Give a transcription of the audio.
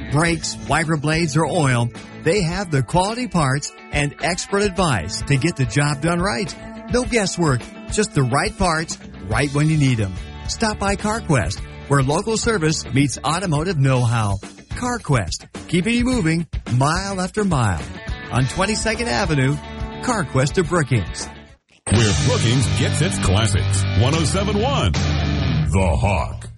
brakes, wiper blades, or oil, they have the quality parts and expert advice to get the job done right. No guesswork, just the right parts, right when you need them. Stop by CarQuest, where local service meets automotive know-how. CarQuest, keeping you moving mile after mile. On 22nd Avenue, CarQuest of Brookings. Where Brookings gets its classics. 107.1 The Hawk.